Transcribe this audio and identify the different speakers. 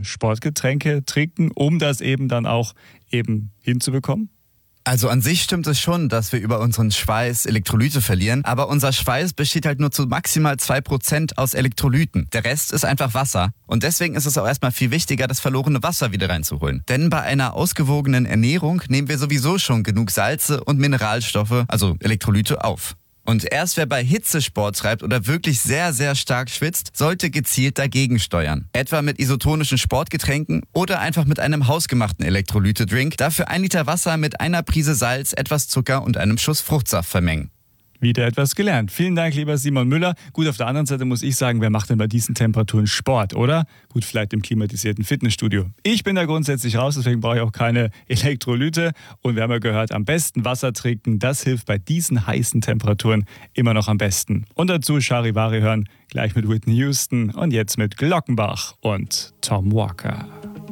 Speaker 1: Sportgetränke trinken, um das eben dann auch eben hinzubekommen?
Speaker 2: Also an sich stimmt es schon, dass wir über unseren Schweiß Elektrolyte verlieren, aber unser Schweiß besteht halt nur zu maximal 2% aus Elektrolyten. Der Rest ist einfach Wasser. Und deswegen ist es auch erstmal viel wichtiger, das verlorene Wasser wieder reinzuholen. Denn bei einer ausgewogenen Ernährung nehmen wir sowieso schon genug Salze und Mineralstoffe, also Elektrolyte, auf. Und erst wer bei Hitze Sport treibt oder wirklich sehr, sehr stark schwitzt, sollte gezielt dagegen steuern. Etwa mit isotonischen Sportgetränken oder einfach mit einem hausgemachten Elektrolyte-Drink. Dafür 1 Liter Wasser mit einer Prise Salz, etwas Zucker und einem Schuss Fruchtsaft vermengen.
Speaker 1: Wieder etwas gelernt. Vielen Dank, lieber Simon Müller. Gut, auf der anderen Seite muss ich sagen, wer macht denn bei diesen Temperaturen Sport, oder? Gut, vielleicht im klimatisierten Fitnessstudio. Ich bin da grundsätzlich raus, deswegen brauche ich auch keine Elektrolyte. Und wir haben ja gehört, am besten Wasser trinken, das hilft bei diesen heißen Temperaturen immer noch am besten. Und dazu Charivari hören, gleich mit Whitney Houston und jetzt mit Glockenbach und Tom Walker.